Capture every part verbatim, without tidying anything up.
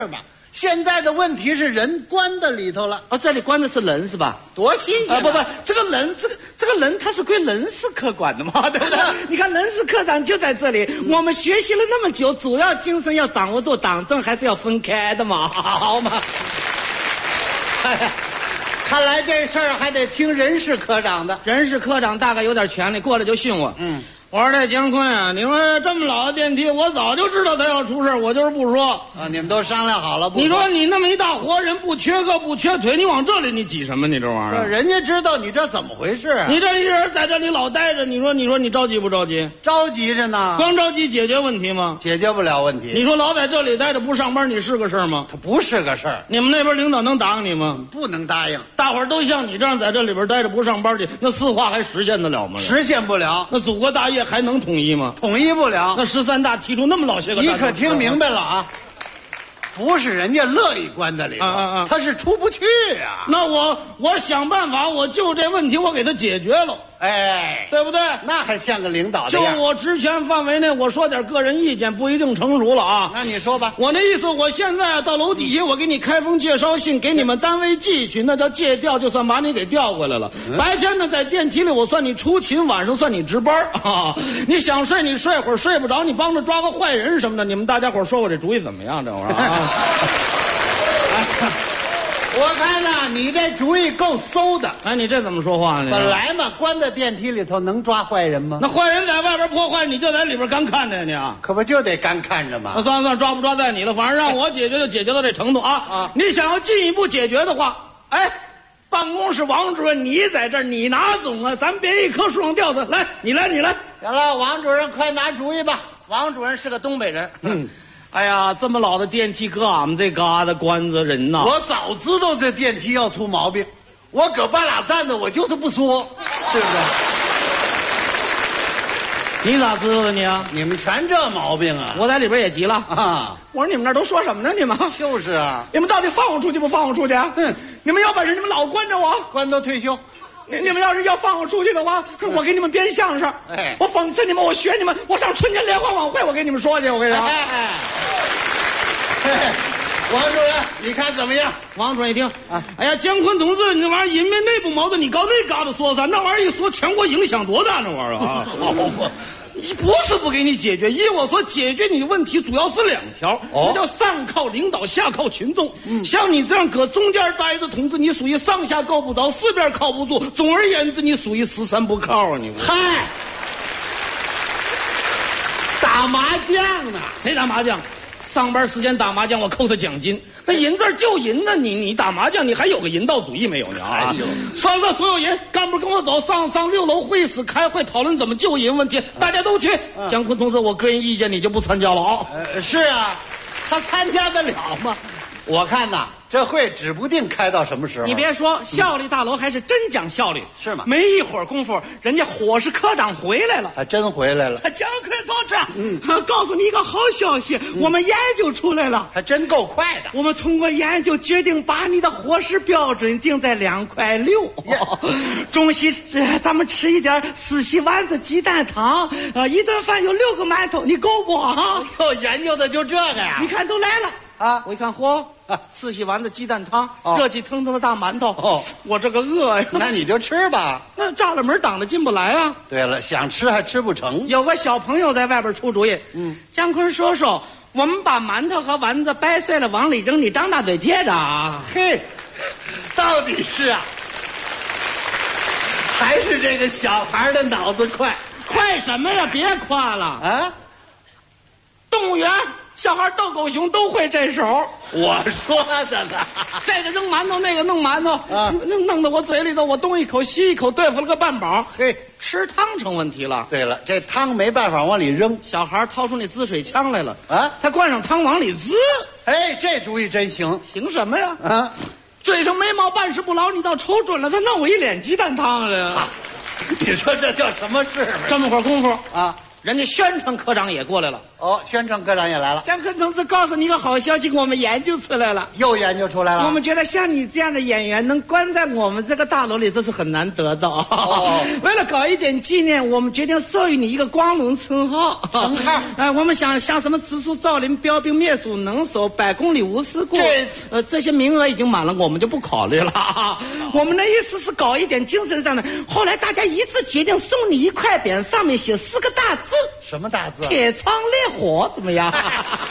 吧。现在的问题是人关在里头了。 哦，这里关的是人是吧？ 多新鲜啊！ 不不，这个人，这个这个人，他是归人事科管的嘛，对不对？你看人事科长就在这里，嗯、我们学习了那么久，主要精神要掌握住，党政还是要分开的嘛，好嘛？ 哎呀，看来这事儿还得听人事科长的。 人事科长大概有点权力，过来就训我。嗯。我说这姜昆啊，你说这么老的电梯，我早就知道他要出事，我就是不说啊。你们都商量好了不说？ 你说你那么一大活人，不缺胳不缺腿，你往这里你挤什么？你这玩意儿， 人家知道你这怎么回事啊？ 你这一人在这里老待着，你说你说你着急不着急？ 着急着呢。 光着急解决问题吗？ 解决不了问题。 你说老在这里待着不上班，你是个事儿吗？ 他不是个事儿。 你们那边领导能答应你吗？ 不能答应。 大伙儿都像你这样在这里边待着不上班去，那四化还实现得了吗？ 实现不了。 那祖国大业还能统一吗？ 统一不了。 那十三大提出那么老些个， 你可听明白了啊？不是人家乐意关在里头，啊啊啊他是出不去啊。 那我我想办法，我就这问题我给他解决了， 哎， 对不对？ 那还像个领导的样。 就我职权范围内，我说点个人意见，不一定成熟了啊。 那你说吧。 我那意思，我现在到楼底下，我给你开封介绍信，给你们单位寄去，那叫借调，就算把你给调回来了。嗯、白天呢，在电梯里我算你出勤，晚上算你值班啊。你想睡你睡会儿，睡不着你帮着抓个坏人什么的。你们大家伙说我这主意怎么样？这玩意儿啊。 我看呐，你这主意够馊的。 哎，你这怎么说话呢？ 本来嘛，关在电梯里头能抓坏人吗？ 那坏人在外边破坏，你就在里边干看着你啊？ 可不就得干看着吗？ 那算了算了，抓不抓在你了，反正让我解决就解决到这程度啊！啊，你想要进一步解决的话，哎，办公室王主任你在这儿，你拿总啊，咱别一棵树上吊死。来，你来，你来。 行了，王主任快拿主意吧。 王主任是个东北人。嗯。哎呀，这么老的电梯搁俺们这嘎达关着人呐！ 我早知道这电梯要出毛病，我搁半拉站着，我就是不说，对不对？ 你咋知道的你啊？ 你们全这毛病啊！ 我在里边也急了啊！ 我说你们那都说什么呢？你们就是啊！ 你们到底放我出去不放我出去？嗯，你们有本事你们老关着我， 关到退休。 你你们要是要放我出去的话，我给你们编相声，哎，我讽刺你们，我学你们，我上春节联欢晚会，我给你们说去，我跟你说。哎哎哎，王主任，你看怎么样？ 王主任一听，啊，哎呀，姜昆同志，你这玩意儿因为内部矛盾，你搞那嘎达说啥？那玩意儿一说，全国影响多大？那玩意儿啊！好嘛。不是不给你解决，依我所解决你的问题主要是两条，哦，那叫上靠领导，下靠群众。嗯，像你这样搁中间待着，同志，你属于上下够不着，四边靠不住。总而言之，你属于十三不靠啊！你嗨，打麻将呢？ 谁打麻将？上班时间打麻将，我扣他奖金。那赢字就赢呢，你你打麻将，你还有个人道主义没有呢？啊，算了，所有人，干部跟我走，上上六楼会议室开会，讨论怎么救赢问题，大家都去。嗯、姜昆同志，我个人意见，你就不参加了啊？ 呃，是啊，他参加得了吗？我看呐，这会指不定开到什么时候。 你别说，效率大楼还是真讲效率， 嗯、是吗？ 没一会儿功夫，人家伙食科长回来了， 还真回来了。 姜昆同志，嗯，告诉你一个好消息，嗯、我们研究出来了， 还真够快的。 我们通过研究决定，把你的伙食标准定在两块六。中西咱们吃一点四喜丸子鸡蛋汤，呃，一顿饭有六个馒头，你够不？啊， 哟，研究的就这个呀！ 你看都来了。啊！我一看，嚯，四喜丸子鸡蛋汤，哦、热气腾腾的大馒头，哦，我这个饿呀！ 那你就吃吧。 那栅栏门挡着进不来啊。 对了，想吃还吃不成。 有个小朋友在外边出主意，嗯，姜昆叔叔，我们把馒头和丸子掰碎了往里扔，你张大嘴接着啊！ 嘿，到底是啊，还是这个小孩的脑子快？ 快什么呀？别夸了啊！动物园。小孩斗狗熊都会这手， 我说的呢。 这个扔馒头，那个弄馒头，啊，弄弄得我嘴里头，我东一口西一口，对付了个半饱。 嘿， 吃汤成问题了。 对了，这汤没办法往里扔， 小孩掏出那滋水枪来了啊，他灌上汤往里滋。 哎，这主意真行。 行什么呀？啊，嘴上没毛，办事不牢，你倒瞅准了，他弄我一脸鸡蛋汤了。 你说这叫什么事？ 这么会儿功夫啊。 人家宣传科长也过来了。 哦，宣传科长也来了。 姜昆同志告诉你一个好消息，我们研究出来了。 又研究出来了。 我们觉得像你这样的演员能关在我们这个大楼里，这是很难得的。哦，为了搞一点纪念，我们决定授予你一个光荣称号。 称号？ 哎，我们想像什么知书造林、标兵灭鼠能手、百公里无事故， 这呃这些名额已经满了，我们就不考虑了。我们的意思是搞一点精神上的。后来大家一致决定送你一块匾，上面写四个大字。 什么大字？ 铁窗烈火，怎么样？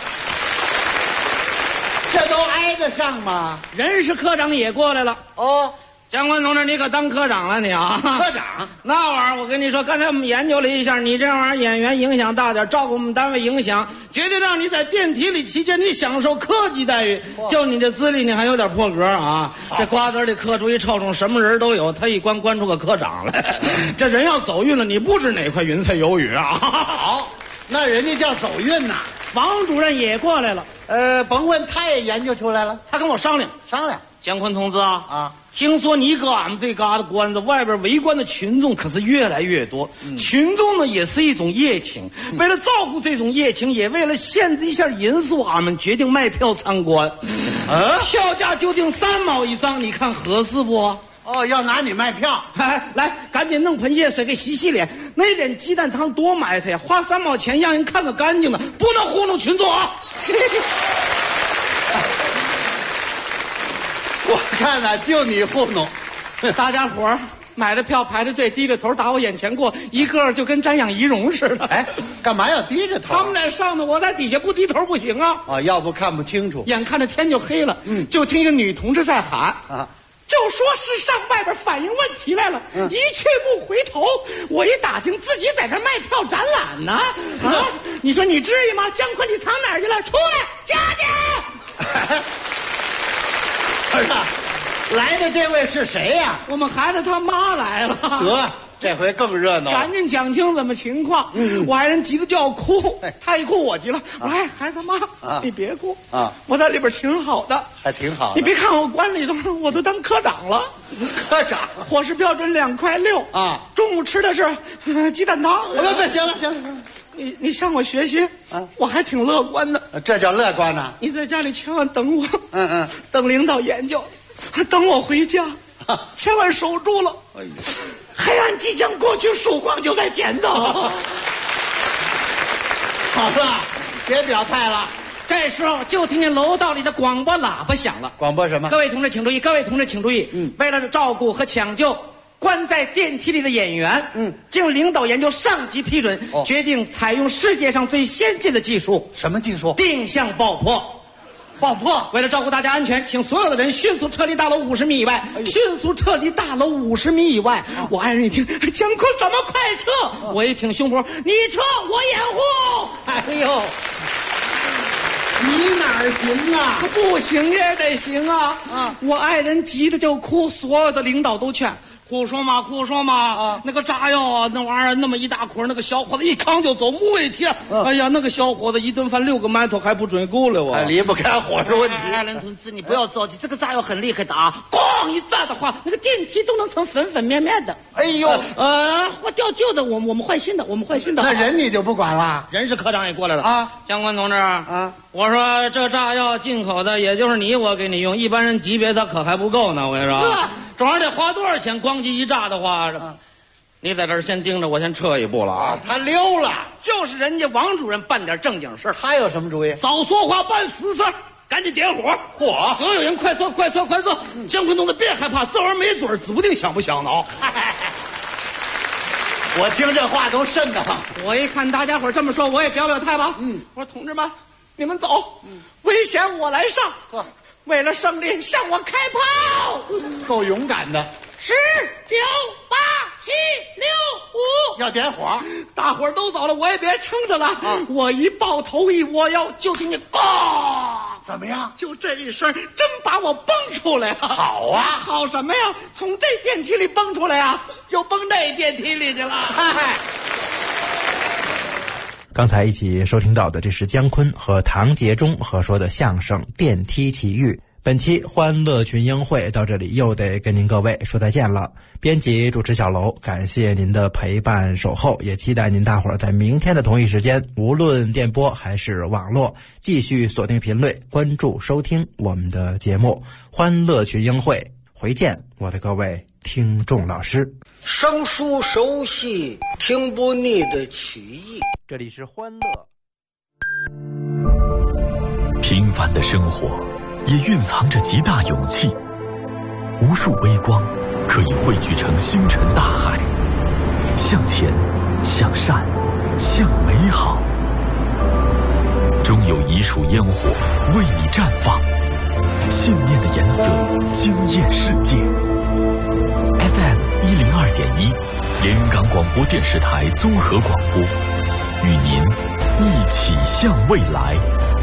这都挨得上吗？ 人事科长也过来了。 哦， 姜昆同志，你可当科长了你啊！ 科长， 那玩意儿我跟你说，刚才我们研究了一下，你这玩意儿演员影响大点，照顾我们单位影响，决定让你在电梯里期间你享受科级待遇。就你这资历，你还有点破格啊！这瓜子里刻出一臭虫，什么人都有，他一关关出个科长来，这人要走运了，你不知哪块云彩有雨啊！ 好，那人家叫走运呐。 王主任也过来了， 呃，甭问，他也研究出来了。 他跟我商量商量。 姜昆同志啊啊， 听说你搁俺们这嘎达关子外边围观的群众可是越来越多，嗯、群众呢也是一种热情。嗯、为了照顾这种热情，也为了限制一下人数，俺们决定卖票参观。啊，票价就定三毛一张，你看合适不？ 哦，要拿你卖票， 哎，来，赶紧弄盆热水给洗洗脸，那点鸡蛋汤多埋汰呀！花三毛钱让人看个干净的，不能糊弄群众啊！ 我看呐、啊，就你糊弄， 大家伙儿买了票排着队，低着头打我眼前过，一个就跟瞻仰仪容似的。 哎，干嘛要低着头？ 他们在上头，我在底下，不低头不行啊！ 哦，要不看不清楚。 眼看着天就黑了，嗯，就听一个女同志在喊啊。就说是上外边反映问题来了，嗯、一去不回头。我一打听，自己在这卖票展览呢。啊，你说你至于吗？姜昆，你藏哪儿去了？出来，佳姐！ 儿子，来的这位是谁呀、啊？ 我们孩子他妈来了。 得，这回更热闹。 赶紧讲清怎么情况。嗯，我爱人急得就要哭，他一哭我急了。我说：“哎，孩子他妈，啊、你别哭啊，我在里边挺好的， 还挺好的。 你别看我关里头，我都当科长了。 科长， 伙食标准两块六啊，中午吃的是、呃、鸡蛋汤。 不不，行了行了行了， 你你向我学习啊，我还挺乐观的。 这叫乐观呐、啊！ 你在家里千万等我， 嗯嗯， 等领导研究，等我回家，千万守住了。哎呦，黑暗即将过去，曙光就在前头。 好了，别表态了。 这时候就听见楼道里的广播喇叭响了。 广播什么？ 各位同志请注意，各位同志请注意。嗯，为了照顾和抢救关在电梯里的演员，嗯，经领导研究上级批准，哦、决定采用世界上最先进的技术。 什么技术？ 定向爆破。爆破！为了照顾大家安全，请所有的人迅速撤离大楼五十米以外。哎、迅速撤离大楼五十米以外。啊、我爱人一听，姜昆怎么快撤？啊、我一挺胸脯，你撤，我掩护。 哎呦，你哪儿行啊？ 不行也得行啊！啊，我爱人急得就哭，所有的领导都劝。哭说嘛，哭说嘛！啊，那个炸药啊，那玩意儿那么一大捆，那个小伙子一扛就走，木尾贴。嗯、哎呀，那个小伙子一顿饭六个馒头还不准够了我。 还离不开伙食问题。 艾伦同志，你不要着急，这个炸药很厉害的啊！咣一炸的话，那个电梯都能成粉粉面面的。 哎呦， 呃，或掉旧的，我我们换新的，我们换新的。 那人你就不管了？ 人事科长也过来了啊， 姜昆同志啊，我说这炸药进口的，也就是你我给你用，一般人级别他可还不够呢。我跟你说。这玩意儿得花多少钱？光机一炸的话，啊、你在这儿先盯着，我先撤一步了啊！ 他溜了， 就是人家王主任办点正经事儿。 他有什么主意？ 少说话，办实事，赶紧点火！ 火！ 所有人快撤，快撤，快撤！嗯、姜昆同志别害怕，这玩意儿没准儿，指不定响不响呢。 我听这话都瘆得慌。 我一看大家伙这么说，我也表表态吧。嗯，我说同志们，你们走，嗯、危险我来上。呵为了胜利，向我开炮！ 够勇敢的。 十九八七六五， 要点火， 大伙儿都走了，我也别撑着了。啊、我一抱头一窝腰，就听见“咣”， 怎么样？ 就这一声，真把我蹦出来了。 好啊， 好什么呀？从这电梯里蹦出来啊，又蹦那电梯里去了。嗨。 刚才一起收听到的，这是姜昆和唐杰忠合说的相声《电梯奇遇》。 本期欢乐群英会到这里又得跟您各位说再见了。编辑主持小楼，感谢您的陪伴守候，也期待您大伙儿在明天的同一时间，无论电波还是网络，继续锁定频率，关注收听我们的节目欢乐群英会。回见，我的各位听众老师。 生疏熟悉，听不腻的曲艺。 这里是欢乐。 平凡的生活也蕴藏着极大勇气，无数微光可以汇聚成星辰大海。向前，向善，向美好，终有一束烟火为你绽放，信念的颜色惊艳世界。 F M 一零二点一，连云港广播电视台综合广播，与您一起向未来。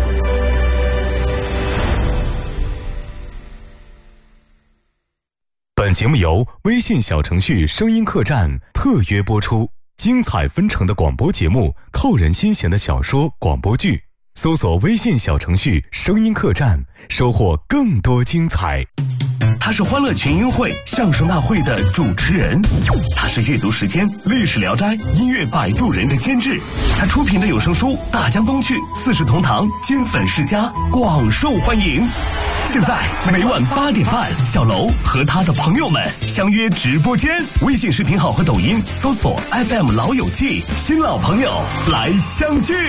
本节目由微信小程序声音客栈特约播出，精彩纷呈的广播节目，扣人心弦的小说广播剧，搜索微信小程序声音客栈，收获更多精彩。 他是欢乐群英会相声大会的主持人，他是阅读时间历史聊斋音乐摆渡人的监制，他出品的有声书《大江东去》《四世同堂》《金粉世家》广受欢迎。现在每晚八点半，小楼和他的朋友们相约直播间，微信视频号和抖音搜索 F M 老友记，新老朋友来相聚。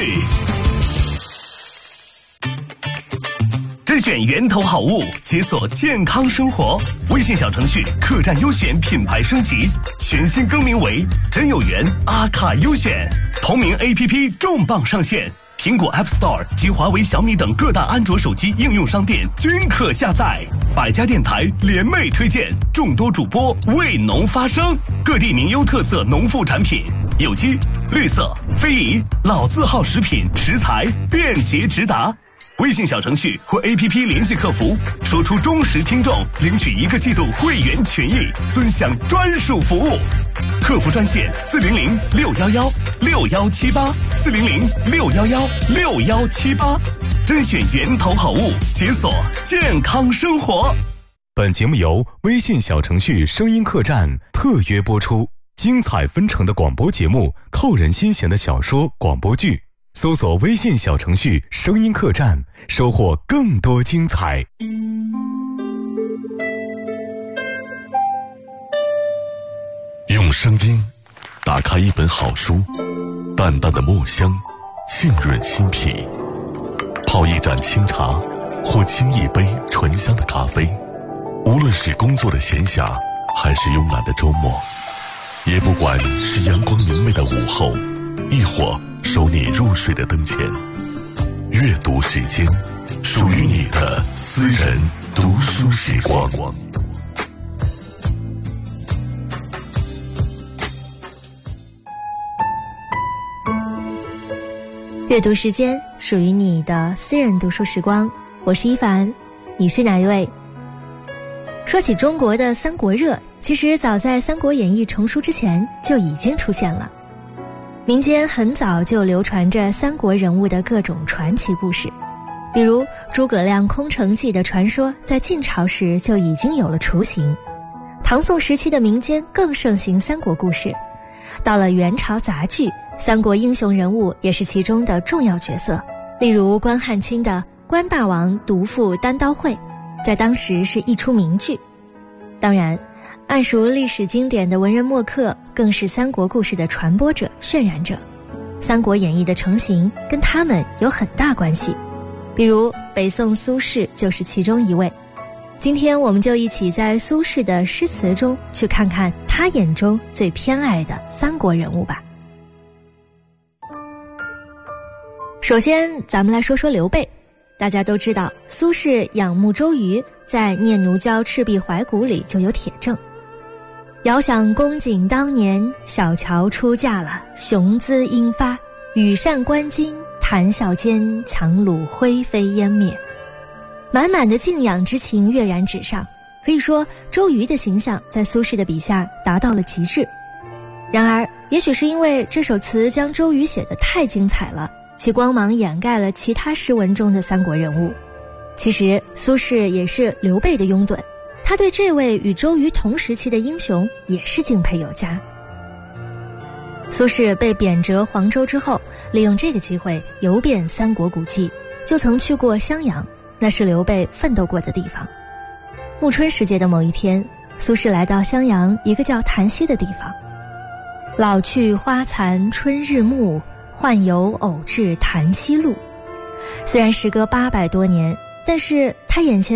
甄选源头好物，解锁健康生活。微信小程序客栈优选品牌升级，全新更名为真有缘阿卡优选。同名 A P P 重磅上线，苹果 App Store 及华为、小米等各大安卓手机应用商店均可下载。百家电台联袂推荐，众多主播为农发声，各地名优特色农副产品，有机、绿色、非遗、老字号食品食材便捷直达。微信小程序或 A P P 联系客服，说出忠实听众，领取一个季度会员权益，尊享专属服务。客服专线四零零六幺幺六幺七八四零零六幺幺六幺七八，甄选源头好物，解锁健康生活。 本节目由微信小程序声音客栈特约播出，精彩纷呈的广播节目，扣人心弦的小说广播剧。搜索微信小程序声音客栈，收获更多精彩。 用声音打开一本好书，淡淡的墨香浸润心脾，泡一盏清茶或沏一杯醇香的咖啡，无论是工作的闲暇还是慵懒的周末，也不管是阳光明媚的午后，亦或收你入睡的灯前，阅读时间，属于你的私人读书时光。 阅读时间，属于你的私人读书时光。我是一凡，你是哪一位？说起中国的三国热，其实早在《三国演义》成书之前就已经出现了。民间很早就流传着三国人物的各种传奇故事，比如诸葛亮空城计的传说，在晋朝时就已经有了雏形。唐宋时期的民间更盛行三国故事，到了元朝杂剧，三国英雄人物也是其中的重要角色。例如关汉卿的关大王独赴单刀会，在当时是一出名剧。当然，暗熟历史经典的文人墨客更是三国故事的传播者、渲染者。三国演义的成型跟他们有很大关系，比如北宋苏轼就是其中一位。今天我们就一起在苏轼的诗词中去看看他眼中最偏爱的三国人物吧。首先咱们来说说刘备。大家都知道苏轼仰慕周瑜，在《念奴娇·赤壁怀古》里就有帖证：遥想公瑾当年，小乔出嫁了，雄姿英发，羽扇纶巾，谈笑间，樯橹灰飞烟灭。满满的敬仰之情跃然纸上，可以说周瑜的形象在苏轼的笔下达到了极致。然而也许是因为这首词将周瑜写得太精彩了，其光芒掩盖了其他诗文中的三国人物。 其实苏轼也是刘备的拥趸，他对这位与周瑜同时期的英雄也是敬佩有加。苏轼被贬谪黄州之后，利用这个机会游遍三国古迹，就曾去过襄阳，那是刘备奋斗过的地方。暮春时节的某一天，苏轼来到襄阳一个叫檀溪的地方。老去花残春日暮，宦游偶至檀溪路。虽然时隔八百多年，但是他眼前